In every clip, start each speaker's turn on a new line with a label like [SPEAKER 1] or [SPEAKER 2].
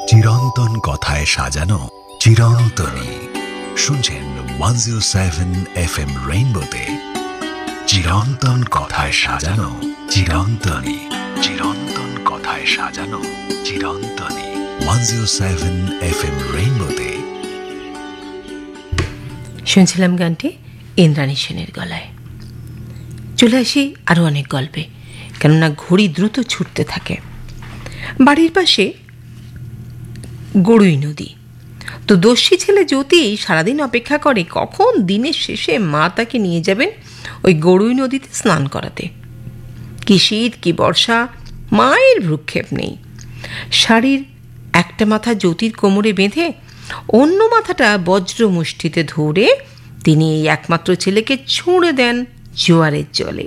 [SPEAKER 1] চিরন্তন কথায় সাজানো চিরন্তনী। শুনছেন 107 FM রেইনবোতে চিরন্তন কথায় সাজানো চিরন্তনী। চিরন্তন কথায় সাজানো চিরন্তনী। 107 FM রেইনবোতে
[SPEAKER 2] শুনছিলাম গানটি ইন্দ্রাণী সেনের গলায়। চলে আসি আরও অনেক গল্পে, কেননা ঘড়ি দ্রুত ছুটতে থাকে। বাড়ির পাশে গড়ুই নদী। তো দস্যি ছেলে জ্যোতি সারাদিন অপেক্ষা করে কখন দিনের শেষে মা তাকে নিয়ে যাবেন ওই গড়ুই নদীতে স্নান করাতে। কি শীত কি বর্ষা, মায়ের ভ্রুক্ষেপ নেই। শাড়ির একটা মাথা জ্যোতির কোমরে বেঁধে অন্য মাথাটা বজ্র মুষ্টিতে ধরে তিনি এই একমাত্র ছেলেকে ছুঁড়ে দেন জোয়ারের জলে।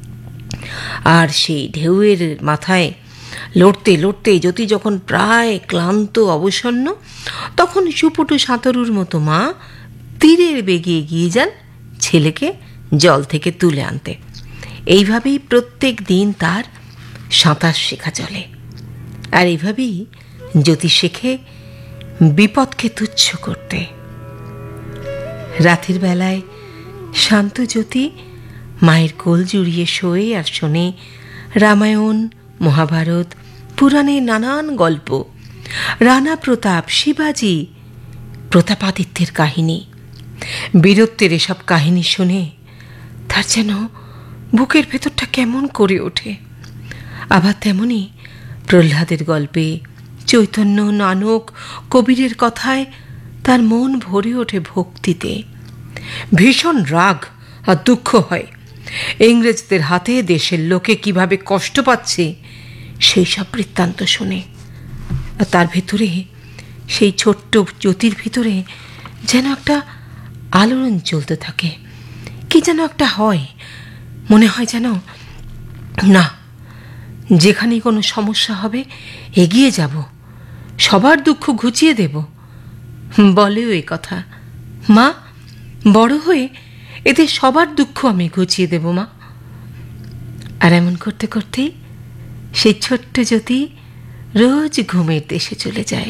[SPEAKER 2] আর সেই ঢেউয়ের মাথায় লড়তে লড়তে জ্যোতি যখন প্রায় ক্লান্ত অবসন্ন, তখন সুপুটু সাঁতারুর মতো মা তীরের বেগে এগিয়ে যান ছেলেকে জল থেকে তুলে আনতে। এইভাবেই প্রত্যেক দিন তার সাঁতার শেখা চলে। আর এইভাবেই জ্যোতি শেখে বিপদকে তুচ্ছ করতে। রাতের বেলায় শান্ত জ্যোতি মায়ের কোল জুড়িয়ে শোয়ে আর শোনে রামায়ণ, মহাভারত, পুরাণের নানান গল্প, রানা প্রতাপ, শিবাজি, প্রতাপাদিত্যের কাহিনী। বীরত্বের এসব কাহিনী শুনে তার যেন বুকের ভেতরটা কেমন করে ওঠে। আবার তেমনি প্রহ্লাদের গল্পে, চৈতন্য, নানক, কবিরের কথায় তার মন ভরে ওঠে ভক্তিতে। ভীষণ রাগ আর দুঃখ হয় ইংরেজদের হাতে দেশের লোকে কিভাবে কষ্ট পাচ্ছে সেই সব বৃত্তান্ত শুনে। আর তার ভেতরে, সেই ছোট্ট জ্যোতির ভিতরে যেন একটা আলোড়ন চলতে থাকে। কি যেন একটা হয়, মনে হয় যেন না, যেখানেই কোনো সমস্যা হবে এগিয়ে যাব, সবার দুঃখ ঘুচিয়ে দেব। বলেও এ কথা, মা বড় হয়ে এতে সবার দুঃখ আমি ঘুচিয়ে দেব মা। আর এমন করতে করতেই সেই ছোট্ট জ্যোতি রোজ ঘুমের দেশে চলে যায়।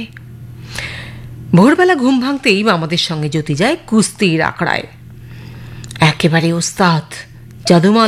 [SPEAKER 2] ভোরবেলা ঘুম ভাঙতেই আমাদের সঙ্গে জ্যোতি যায় কুস্তির আখড়ায়। একেবারে ওস্তাদ, জাদুমাল